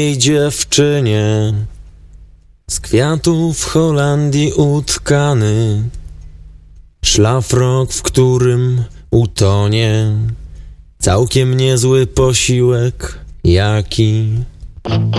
mojej dziewczynie, z kwiatów w Holandii utkany, szlafrok, w którym utonie całkiem niezły posiłek, jaki